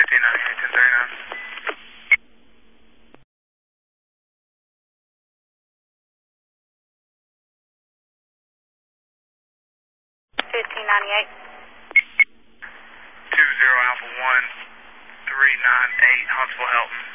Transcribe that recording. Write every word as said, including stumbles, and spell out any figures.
fifteen ninety-eight, ten thirty-nine. fifteen ninety-eight. two zero Alpha one, three nine eight, Huntsville, Helton.